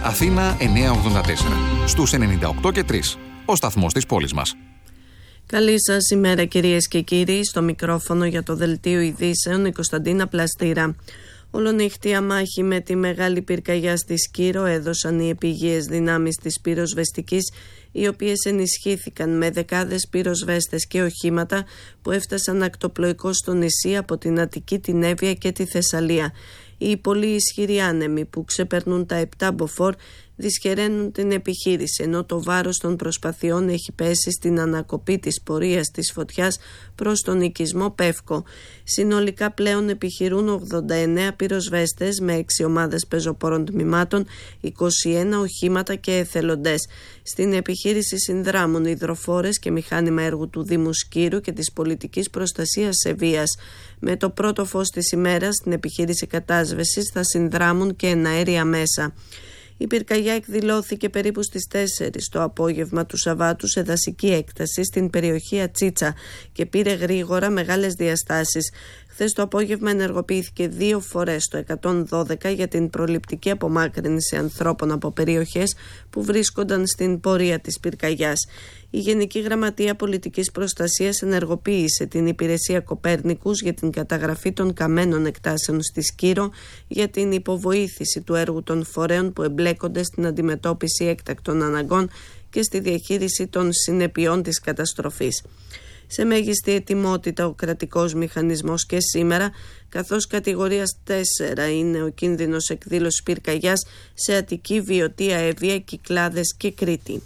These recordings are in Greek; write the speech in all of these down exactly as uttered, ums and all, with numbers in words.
Αθήνα εννιακόσια ογδόντα τέσσερα. Στους ενενήντα οκτώ και τρία. Ο σταθμός της πόλης μας. Καλή σας ημέρα κυρίες και κύριοι. Στο μικρόφωνο για το Δελτίο Ειδήσεων η Κωνσταντίνα Πλαστήρα. Ολονύχτια μάχη με τη μεγάλη πυρκαγιά στη Σκύρο έδωσαν οι επιγείες δυνάμεις της πυροσβεστικής, οι οποίες ενισχύθηκαν με δεκάδες πυροσβέστες και οχήματα που έφτασαν ακτοπλοϊκώς στο νησί από την Αττική, την Εύβοια και τη Θεσσαλία. Οι πολύ ισχυροί άνεμοι που ξεπερνούν τα επτά μποφόρ δυσχεραίνουν την επιχείρηση, ενώ το βάρος των προσπαθειών έχει πέσει στην ανακοπή της πορείας της φωτιάς προς τον οικισμό Πεύκο. Συνολικά πλέον επιχειρούν ογδόντα εννέα πυροσβέστες με έξι ομάδες πεζοπόρων τμήματων, είκοσι ένα οχήματα και εθελοντές. Στην επιχείρηση συνδράμουν υδροφόρες και μηχάνημα έργου του Δήμου Σκύρου και της Πολιτικής Προστασίας Σεβίας. Με το πρώτο φως της ημέρας στην επιχείρηση κατάσβεσης θα συνδράμουν και εναέρια μέσα. Η πυρκαγιά εκδηλώθηκε περίπου στις τέσσερις το απόγευμα του Σαββάτου σε δασική έκταση στην περιοχή Ατσίτσα και πήρε γρήγορα μεγάλες διαστάσεις. Χθες το απόγευμα ενεργοποιήθηκε δύο φορές το εκατόν δώδεκα για την προληπτική απομάκρυνση ανθρώπων από περιοχές που βρίσκονταν στην πορεία της πυρκαγιάς. Η Γενική Γραμματεία Πολιτικής Προστασίας ενεργοποίησε την υπηρεσία Κοπέρνικους για την καταγραφή των καμένων εκτάσεων στη Σκύρο για την υποβοήθηση του έργου των φορέων που εμπλέκονται στην αντιμετώπιση έκτακτων αναγκών και στη διαχείριση των συνεπειών της καταστροφής. Σε μέγιστη ετοιμότητα ο κρατικός μηχανισμός και σήμερα, καθώς κατηγορίας τέσσερα είναι ο κίνδυνος εκδήλωσης πυρκαγιάς σε Αττική, Βιωτία, Εύβοια, Κυκλάδες και Κρήτη.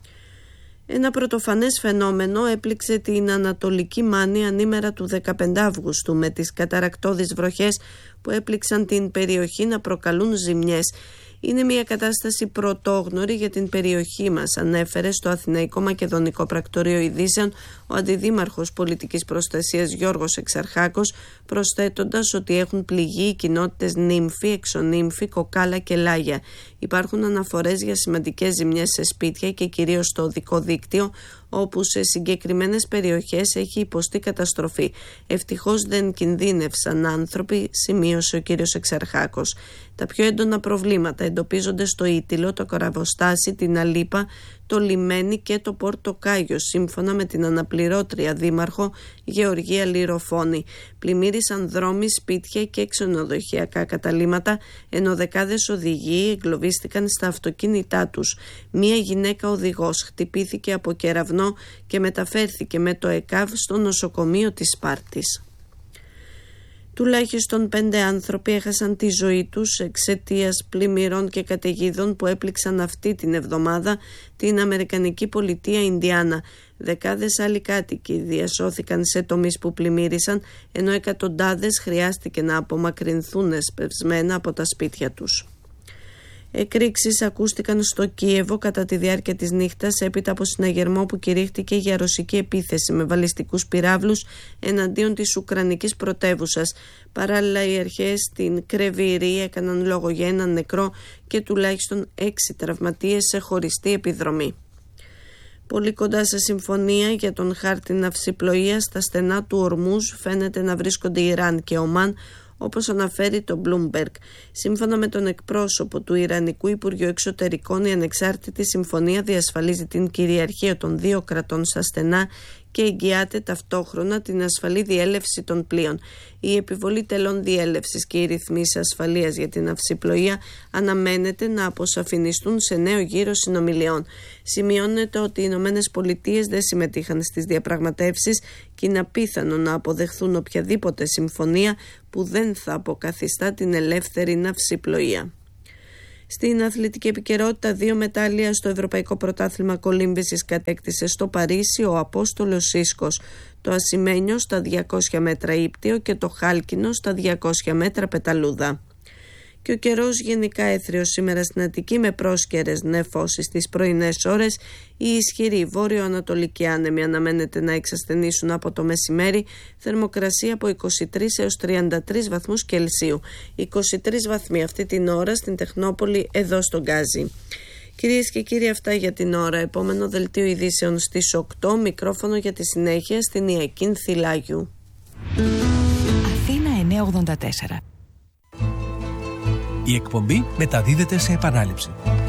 Ένα πρωτοφανές φαινόμενο έπληξε την Ανατολική Μάνη ανήμερα του δεκαπέντε Αυγούστου με τις καταρρακτώδεις βροχές που έπληξαν την περιοχή να προκαλούν ζημιές. Είναι μια κατάσταση πρωτόγνωρη για την περιοχή μας, ανέφερε στο Αθηναϊκό Μακεδονικό Πρακτορείο Ειδήσεων ο Αντιδήμαρχος Πολιτικής Προστασίας Γιώργος Εξαρχάκος, προσθέτοντας ότι έχουν πληγεί οι κοινότητες Νύμφη, Εξονύμφη, Κοκάλα και Λάγια. Υπάρχουν αναφορές για σημαντικές ζημιές σε σπίτια και κυρίως στο οδικό δίκτυο, όπου σε συγκεκριμένες περιοχές έχει υποστεί καταστροφή. Ευτυχώς δεν κινδύνευσαν άνθρωποι, σημείωσε ο κύριος Εξαρχάκος. Τα πιο έντονα προβλήματα εντοπίζονται στο Ήτυλο, το Καραβοστάσι, την Αλίπα, το Λιμένη και το Πορτοκάγιο, σύμφωνα με την αναπληρώτρια δήμαρχο Γεωργία Λυροφώνη. Πλημμύρισαν δρόμοι, σπίτια και ξενοδοχειακά καταλύματα, ενώ δεκάδες οδηγοί εγκλωβίστηκαν στα αυτοκίνητά τους. Μία γυναίκα οδηγός χτυπήθηκε από κεραυνό και μεταφέρθηκε με το ΕΚΑΒ στο νοσοκομείο της Σπάρτης. Τουλάχιστον πέντε άνθρωποι έχασαν τη ζωή τους εξαιτίας πλημμυρών και καταιγίδων που έπληξαν αυτή την εβδομάδα την Αμερικανική πολιτεία Ινδιάνα. Δεκάδες άλλοι κάτοικοι διασώθηκαν σε τομείς που πλημμύρισαν, ενώ εκατοντάδες χρειάστηκε να απομακρυνθούν εσπευσμένα από τα σπίτια τους. Εκρήξεις ακούστηκαν στο Κίεβο κατά τη διάρκεια της νύχτας έπειτα από συναγερμό που κηρύχτηκε για ρωσική επίθεση με βαλιστικούς πυράβλους εναντίον της Ουκρανικής πρωτεύουσας. Παράλληλα, οι αρχές στην Κρεβίρη έκαναν λόγο για έναν νεκρό και τουλάχιστον έξι τραυματίες σε χωριστή επιδρομή. Πολύ κοντά σε συμφωνία για τον χάρτη ναυσιπλοείας στα στενά του Ορμούζ φαίνεται να βρίσκονται Ιράν και Ομάν, όπως αναφέρει το Bloomberg. Σύμφωνα με τον εκπρόσωπο του Ιρανικού Υπουργείου Εξωτερικών, η ανεξάρτητη συμφωνία διασφαλίζει την κυριαρχία των δύο κρατών στα στενά και εγγυάται ταυτόχρονα την ασφαλή διέλευση των πλοίων. Η επιβολή τελών διέλευσης και οι ρυθμίσεις ασφαλείας για την ναυσιπλοεία αναμένεται να αποσαφινιστούν σε νέο γύρο συνομιλιών. Σημειώνεται ότι οι Ηνωμένες Πολιτείες δεν συμμετείχαν στις διαπραγματεύσεις και είναι απίθανο να αποδεχθούν οποιαδήποτε συμφωνία που δεν θα αποκαθιστά την ελεύθερη ναυσιπλοεία. Στην αθλητική επικαιρότητα, δύο μετάλλια στο Ευρωπαϊκό Πρωτάθλημα Κολύμβησης κατέκτησε στο Παρίσι ο Απόστολος Σίσκος, το ασημένιο στα διακόσια μέτρα ύπτιο και το χάλκινο στα διακόσια μέτρα πεταλούδα. Και ο καιρός γενικά έθριος σήμερα στην Αττική με πρόσκαιρες νεφώσεις στις πρωινές ώρες. Οι ισχυροί βόρειο-ανατολικοί άνεμοι αναμένεται να εξασθενήσουν από το μεσημέρι, θερμοκρασία από είκοσι τρεις έως τριάντα τρεις βαθμούς Κελσίου. είκοσι τρεις βαθμοί αυτή την ώρα στην Τεχνόπολη εδώ στον Γκάζι. Κυρίες και κύριοι, αυτά για την ώρα. Επόμενο δελτίο ειδήσεων στις οκτώ, μικρόφωνο για τη συνέχεια στην Ιακίν Θηλάγιου. Αθήνα εννιακόσια ογδόντα τέσσερα. Η εκπομπή μεταδίδεται σε επανάληψη.